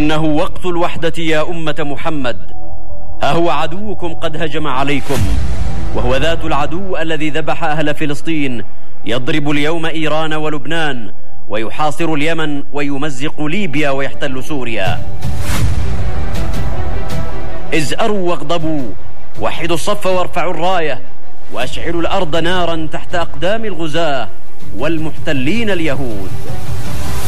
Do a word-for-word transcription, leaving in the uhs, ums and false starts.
إنه وقت الوحدة يا أمة محمد. ها هو عدوكم قد هجم عليكم، وهو ذات العدو الذي ذبح أهل فلسطين، يضرب اليوم إيران ولبنان، ويحاصر اليمن، ويمزق ليبيا، ويحتل سوريا. ازأروا واغضبوا، وحدوا الصف وارفعوا الراية، واشعلوا الأرض نارا تحت أقدام الغزاة والمحتلين اليهود.